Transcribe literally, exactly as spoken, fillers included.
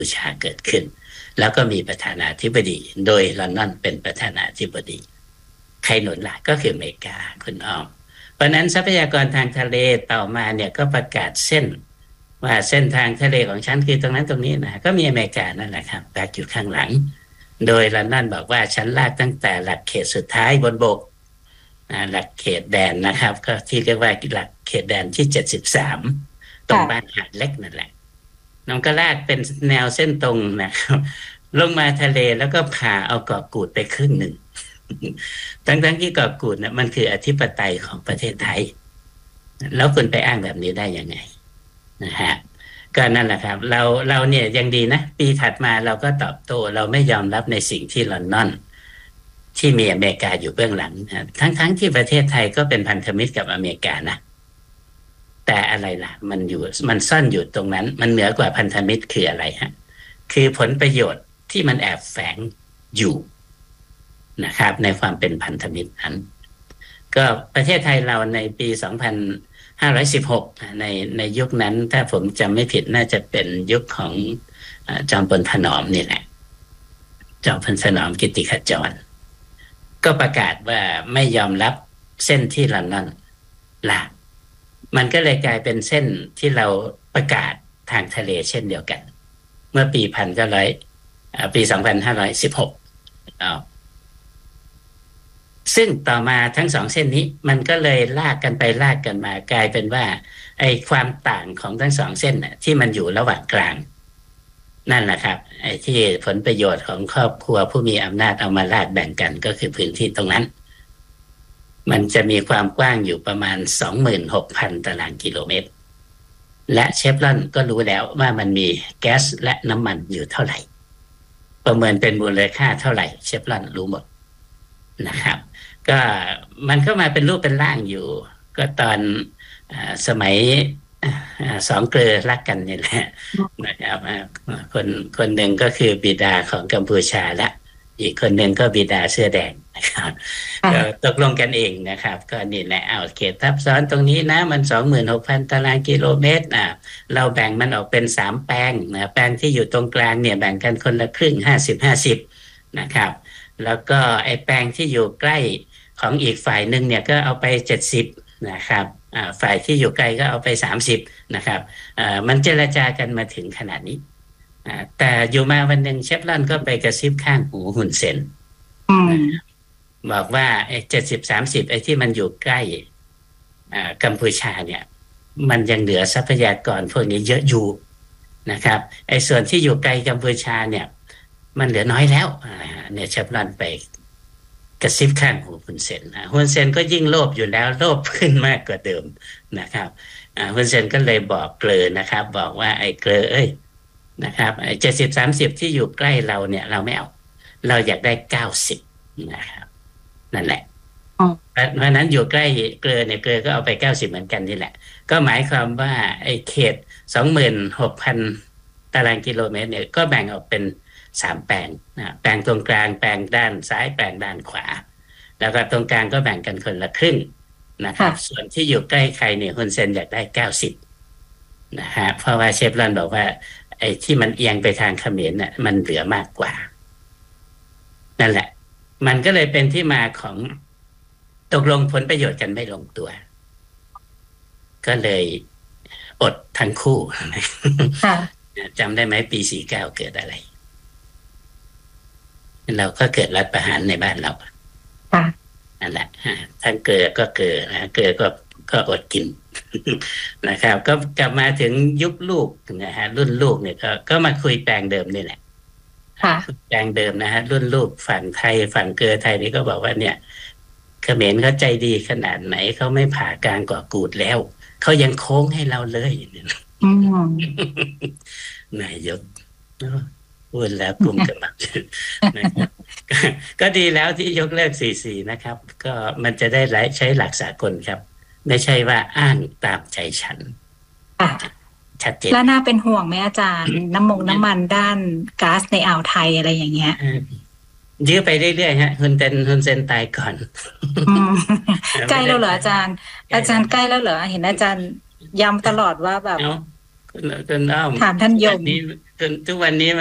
พูชาเกิดขึ้นแล้วก็มีประธานาธิบดีโดยลอนดอนเป็นประธานาธิบดีใครหนุนล่ะก็คืออเมริกาคุณอ้อมเพราะนั้นทรัพยากรทางทะเลต่อมาเนี่ยก็ประกาศเส้นว่าเส้นทางทะเลของฉันคือตรงนั้นตรงนี้นะก็มีอเมริกานั่นแหละครับแบกอยู่ข้างหลังโดยลอนดอนบอกว่าฉันลากตั้งแต่หลักเขตสุดท้ายบนบกหลักเขตแดนนะครับก็ที่เรียกว่าหลักเขตแดนที่เจ็ดสิบสามตรงบ้านหาดเล็กนั่นแหละน้องก็ลากเป็นแนวเส้นตรงนะครับลงมาทะเลแล้วก็พาเอาเกาะกูดไปครึ่งหนึ่งทั้งๆที่เกาะกูดนะมันคืออธิปไตยของประเทศไทยแล้วคุณไปอ้างแบบนี้ได้ยังไงนะฮะก็นั่นแหละครับเราเราเนี่ยยังดีนะปีถัดมาเราก็ตอบโต้เราไม่ยอมรับในสิ่งที่ลอนดอนที่มีอเมริกาอยู่เบื้องหลังนะทั้งๆ ท, ที่ประเทศไทยก็เป็นพันธมิตรกับอเมริกานะแต่อะไรล่ะมันอยู่มันซ่อนอยู่ตรงนั้นมันเหนือกว่าพันธมิตรคืออะไรฮะคือผลประโยชน์ที่มันแอบแฝงอยู่นะครับในความเป็นพันธมิตรนั้นก็ประเทศไทยเราในปีสองพันห้าร้อยสิบหกในในยุคนั้นถ้าผมจำไม่ผิดน่าจะเป็นยุคของจอมพลถนอมนี่แหละจอมพลถนอมกิตติขจรก็ประกาศว่าไม่ยอมรับเส้นที่ลอนดอนลากมันก็เลยกลายเป็นเส้นที่เราประกาศทางทะเลเช่นเดียวกันเมื่อปีพันเก้าร้อยปีสองพันห้าร้อยสิบหกซึ่งต่อมาทั้งสองเส้นนี้มันก็เลยลากกันไปลากกันมากลายเป็นว่าไอ้ความต่างของทั้งสองเส้นน่ะที่มันอยู่ระหว่างกลางนั่นแหละครับไอ้ที่ผลประโยชน์ของครอบครัวผู้มีอำนาจเอามาลากแบ่งกันก็คือพื้นที่ตรงนั้นมันจะมีความกว้างอยู่ประมาณ สองหมื่นหกพัน ตารางกิโลเมตรและเชฟรอนก็รู้แล้วว่ามันมีแก๊สและน้ำมันอยู่เท่าไหร่ประเมินเป็นมูลค่าเท่าไหร่เชฟรอนรู้หมดนะครับก็มันก็มาเป็นรูปเป็นร่างอยู่ก็ตอนสมัยสองเกลือรักกันนี่แหละนะครับคนคนหนึ่งก็คือบิดาของกัมพูชาและอีกคนหนึ่งก็บิดาเสื้อแดงนะครับก็ตกลงกันเองนะครับก็นี่แหละเอาเขตทับซ้อนตรงนี้นะมัน สองหมื่นหกพัน ตารางกิโลเมตรอ่ะเราแบ่งมันออกเป็นสามแปลงนะแปลงที่อยู่ตรงกลางเนี่ยแบ่งกันคนละครึ่ง ห้าสิบ ห้าสิบ นะครับแล้วก็ไอ้แปลงที่อยู่ใกล้ของอีกฝ่ายนึงเนี่ยก็เอาไปเจ็ดสิบนะครับอ่าฝ่ายที่อยู่ไกลก็เอาไปสามสิบนะครับอ่ามันเจรจากันมาถึงขนาดนี้อ่าแต่อยู่มาวันนึงเชฟรอนก็ไปกระซิบข้างหูฮุนเซนบอกว่าไอ้เจ็ดสิบ สามสิบไอ้ที่มันอยู่ใกล้อ่ากัมพูชาเนี่ยมันยังเหลือทรัพยากรพวกนี้เยอะอยู่นะครับไอ้ส่วนที่อยู่ไกลกัมพูชาเนี่ยมันเหลือน้อยแล้วอ่าเนี่ยเชฟรอนไปกระซิบข้างหูฮุนเซนฮุนเซนก็ยิ่งโลภอยู่แล้วโลภขึ้นมากกว่าเดิมนะครับฮุนเซนก็เลยบอกเกลอนะครับบอกว่าไอ้เกลอเอ้ยนะครับไอ้เจ็ดสิบ สามสิบที่อยู่ใกล้เราเนี่ยเราไม่เอาเราอยากได้เก้าสิบนะครับนั่นแหละเพราะนั้นอยู่ใกล้เกลอเนี่ยเกลอก็เอาไปเก้าสิบเหมือนกันนี่แหละก็หมายความว่าไอ้เขต สองหมื่นหกพัน ตารางกิโลเมตรเนี่ยก็แบ่งออกเป็นสามแปลงนะแปลงตรงกลางแปลงด้านซ้ายแปลงด้านขวาแล้วก็ตรงกลางก็แบ่งกันคนละครึ่งนะครับส่วนที่อยู่ใกล้ใครเนี่ยฮุนเซนอยากได้เก้าสิบนะฮะเพราะว่าเชฟรอนบอกว่าไอ้ที่มันเอียงไปทางเขมรน่ะมันเหลือมากกว่านั่นแหละมันก็เลยเป็นที่มาของตกลงผลประโยชน์กันไม่ลงตัวก็เลยอดทั้งคู่จำได้ไหมปีสี่สิบเก้าเกิดอะไรเราก็เกิดรัฐประหารในบ้านเรานั่นแหละทั้งเกลือก็เกลือนะเกลือก็ก็อดกินนะครับก็กลับมาถึงยุคลูกนะฮะรุ่นลูกเนี่ยก็ก็มาคุยแปลงเดิมนี่แหละแปลงเดิมนะฮะรุ่นลูกฝั่งไทยฝั่งเกลือไทยนี่ก็บอกว่าเนี่ยเขมรเขาใจดีขนาดไหนเขาไม่ผ่ากลางเกาะกูดแล้วเขายังโค้งให้เราเลยนายกพูดแล้วกลุ่มกันมานะครับก็ดีแล้วที่ยกเลิกสี่สิบสี่นะครับก็มันจะได้ใช้หลักสากลครับไม่ใช่ว่าอ้างตามใจฉันชัดเจนแล้วน่าเป็นห่วงไหมอาจารย์น้ำมงน้ำมันด้านก๊าซในอ่าวไทยอะไรอย่างเงี้ยยื้อไปเรื่อยๆฮะฮุนเซนฮุนเซนตายก่อนใกล้แล้วเหรออาจารย์อาจารย์ใกล้แล้วเหรอเห็นอาจารย์ย้ำตลอดว่าแบบถามท่านยมจนทุกวันนี้